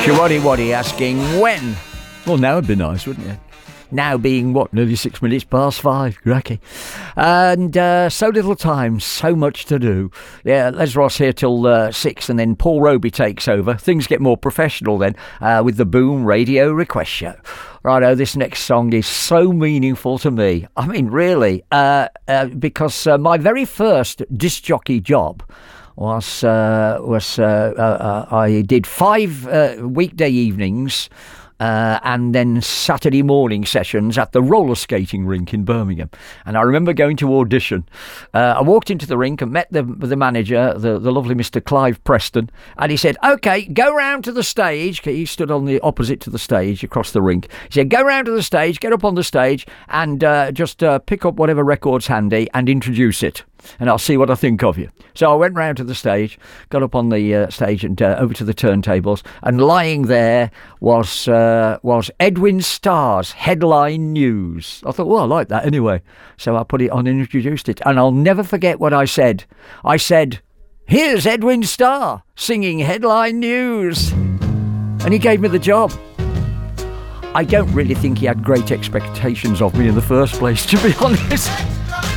Shawadi Waddy asking when. Well, now would be nice, wouldn't it? Now being, nearly 6 minutes past 5. Cracky. And so little time, so much to do. Yeah, Les Ross here till 6, and then Paul Roby takes over. Things get more professional then with the Boom Radio Request Show. Righto, this next song is so meaningful to me. I mean, really, because my very first disc jockey job was I did 5 weekday evenings and then Saturday morning sessions at the roller skating rink in Birmingham. And I remember going to audition. I walked into the rink and met the manager, the lovely Mr. Clive Preston, and he said, OK, go round to the stage. He stood on the opposite to the stage across the rink. He said, go round to the stage, get up on the stage, and just pick up whatever record's handy and introduce it. And I'll see what I think of you. So I went round to the stage, got up on the stage and over to the turntables, and lying there was Edwin Starr's Headline News. I thought, well, I like that anyway. So I put it on and introduced it. And I'll never forget what I said. I said, here's Edwin Starr singing Headline News. And he gave me the job. I don't really think he had great expectations of me in the first place, to be honest.